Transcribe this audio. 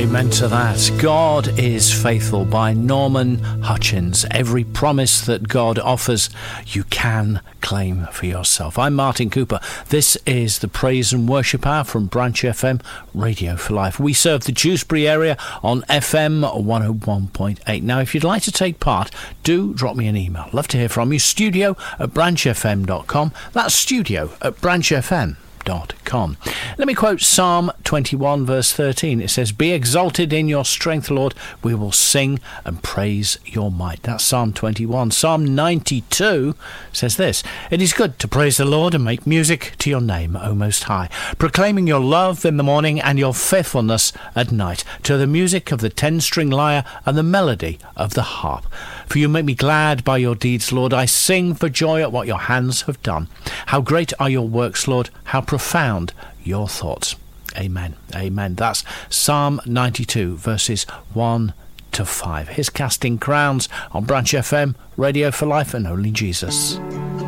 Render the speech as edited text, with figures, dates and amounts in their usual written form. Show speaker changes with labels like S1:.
S1: Amen to that. God is Faithful by Norman Hutchins. Every promise that God offers, you can claim for yourself. I'm Martin Cooper. This is the Praise and Worship Hour from Branch FM, Radio for Life. We serve the Dewsbury area on FM 101.8. Now, if you'd like to take part, do drop me an email. Love to hear from you. studio@branchfm.com. That's studio@branchfm.com. Let me quote Psalm 21 verse 13. It says, "Be exalted in your strength, Lord. We will sing and praise your might." That's Psalm 21. Psalm 92 says this: "It is good to praise the Lord and make music to your name, O Most High, proclaiming your love in the morning and your faithfulness at night, to the music of the 10-string lyre and the melody of the harp. For you make me glad by your deeds, Lord. I sing for joy at what your hands have done. How great are your works, Lord. How profound your thoughts." Amen. Amen. That's Psalm 92 verses 1 to 5. Here's Casting Crowns on Branch FM, Radio for Life, and Only Jesus.